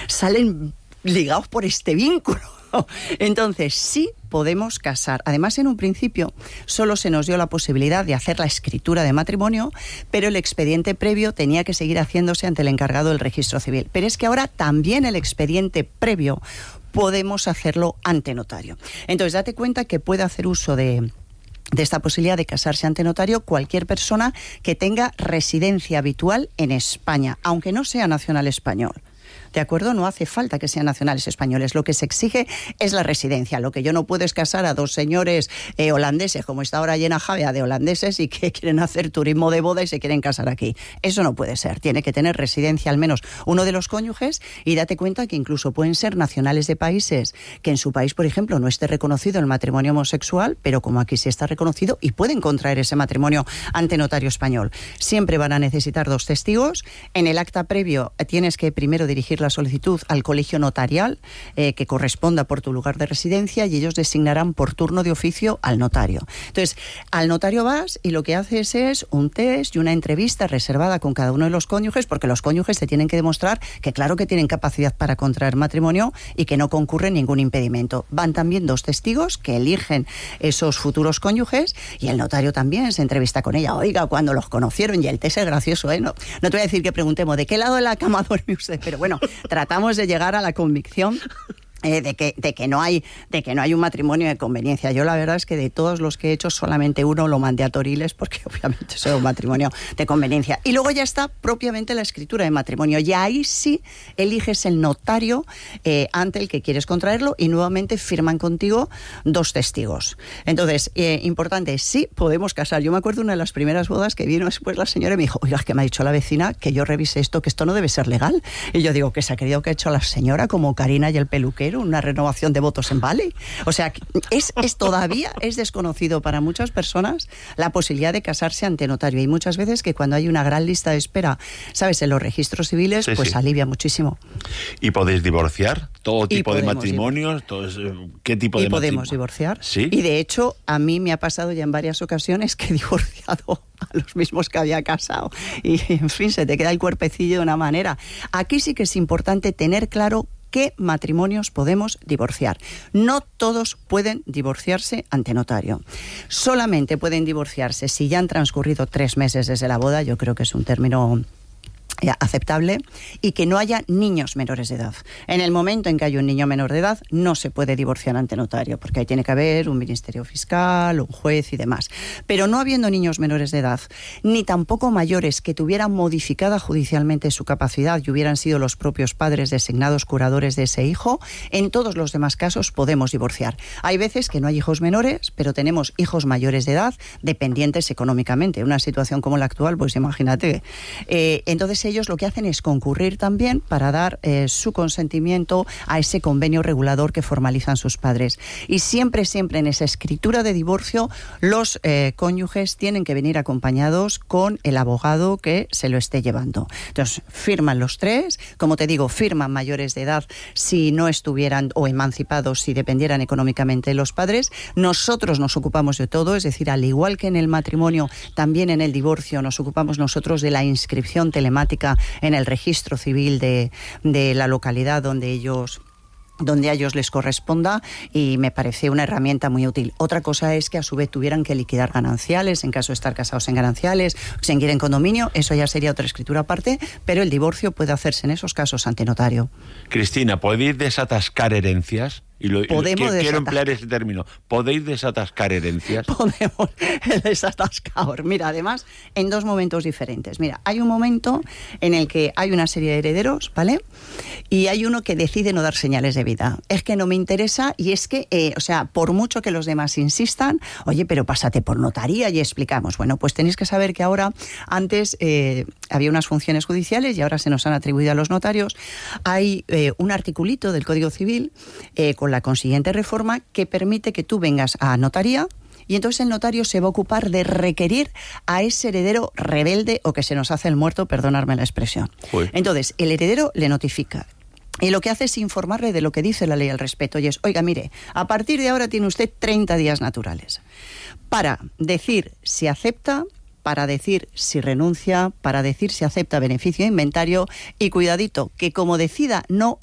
salen ligados por este vínculo. Entonces, sí podemos casar. Además, en un principio, solo se nos dio la posibilidad de hacer la escritura de matrimonio, pero el expediente previo tenía que seguir haciéndose ante el encargado del registro civil. Pero es que ahora también el expediente previo podemos hacerlo ante notario. Entonces, date cuenta que puede hacer uso de esta posibilidad de casarse ante notario cualquier persona que tenga residencia habitual en España, aunque no sea nacional español. ¿De acuerdo? No hace falta que sean nacionales españoles. Lo que se exige es la residencia. Lo que yo no puedo es casar a dos señores holandeses, como está ahora llena Javea de holandeses y que quieren hacer turismo de boda y se quieren casar aquí. Eso no puede ser. Tiene que tener residencia al menos uno de los cónyuges, y date cuenta que incluso pueden ser nacionales de países que en su país, por ejemplo, no esté reconocido el matrimonio homosexual, pero como aquí sí está reconocido, y pueden contraer ese matrimonio ante notario español. Siempre van a necesitar 2 testigos. En el acta previo tienes que primero dirigir la solicitud al colegio notarial que corresponda por tu lugar de residencia, y ellos designarán por turno de oficio al notario. Entonces, al notario vas y lo que haces es un test y una entrevista reservada con cada uno de los cónyuges, porque los cónyuges te tienen que demostrar que claro que tienen capacidad para contraer matrimonio y que no concurre ningún impedimento. Van también 2 testigos que eligen esos futuros cónyuges, y el notario también se entrevista con ella. Oiga, cuando los conocieron, y el test es gracioso, ¿eh? No te voy a decir que preguntemos de qué lado de la cama duerme usted, pero bueno, tratamos de llegar a la convicción de que no hay un matrimonio de conveniencia. Yo la verdad es que de todos los que he hecho solamente uno lo mandé a Toriles, porque obviamente es un matrimonio de conveniencia. Y luego ya está propiamente la escritura de matrimonio, y ahí sí eliges el notario ante el que quieres contraerlo, y nuevamente firman contigo 2 testigos. Entonces, importante, sí podemos casar. Yo me acuerdo una de las primeras bodas que vino después la señora y me dijo, oiga, es que me ha dicho la vecina que yo revise esto, que esto no debe ser legal. Y yo digo, ¿qué se ha creído que ha hecho la señora, como Karina y el peluquero, una renovación de votos en Vale? O sea, todavía es desconocido para muchas personas la posibilidad de casarse ante notario, y muchas veces que cuando hay una gran lista de espera, ¿sabes?, en los registros civiles, sí, pues sí, alivia muchísimo. ¿Y podéis divorciar? ¿Todo tipo de matrimonios? ¿Qué tipo de matrimonio? Y podemos divorciar. ¿Sí? Y de hecho, a mí me ha pasado ya en varias ocasiones que he divorciado a los mismos que había casado. Y, en fin, se te queda el cuerpecillo de una manera. Aquí sí que es importante tener claro qué matrimonios podemos divorciar. No todos pueden divorciarse ante notario. Solamente pueden divorciarse si ya han transcurrido 3 meses desde la boda. Yo creo que es un término aceptable, y que no haya niños menores de edad. En el momento en que hay un niño menor de edad, no se puede divorciar ante notario, porque ahí tiene que haber un ministerio fiscal, un juez y demás. Pero no habiendo niños menores de edad, ni tampoco mayores que tuvieran modificada judicialmente su capacidad y hubieran sido los propios padres designados curadores de ese hijo, en todos los demás casos podemos divorciar. Hay veces que no hay hijos menores, pero tenemos hijos mayores de edad, dependientes económicamente. Una situación como la actual, pues imagínate. Entonces ellos lo que hacen es concurrir también para dar su consentimiento a ese convenio regulador que formalizan sus padres. Y siempre en esa escritura de divorcio, los cónyuges tienen que venir acompañados con el abogado que se lo esté llevando. Entonces, firman los 3, como te digo, firman mayores de edad si no estuvieran, o emancipados si dependieran económicamente de los padres. Nosotros nos ocupamos de todo, es decir, al igual que en el matrimonio, también en el divorcio nos ocupamos nosotros de la inscripción telemática en el registro civil de la localidad donde a ellos les corresponda, y me parece una herramienta muy útil. Otra cosa es que a su vez tuvieran que liquidar gananciales en caso de estar casados en gananciales, si quieren condominio, eso ya sería otra escritura aparte, pero el divorcio puede hacerse en esos casos ante notario. Cristina, ¿podéis desatascar herencias? Quiero emplear ese término. ¿Podéis desatascar herencias? Podemos, el desatascador. Mira, además, en 2 momentos diferentes. Mira, hay un momento en el que hay una serie de herederos, ¿vale? Y hay uno que decide no dar señales de vida. Es que no me interesa, y es que, por mucho que los demás insistan, oye, pero pásate por notaría y explicamos. Bueno, pues tenéis que saber que ahora, antes había unas funciones judiciales y ahora se nos han atribuido a los notarios. Hay un articulito del Código Civil con la consiguiente reforma que permite que tú vengas a notaría, y entonces el notario se va a ocupar de requerir a ese heredero rebelde o que se nos hace el muerto, perdonadme la expresión. Uy. Entonces, el heredero le notifica. Y lo que hace es informarle de lo que dice la ley al respecto. Y es, oiga, mire, a partir de ahora tiene usted 30 días naturales para decir si acepta, para decir si renuncia, para decir si acepta beneficio de inventario, y cuidadito, que como decida no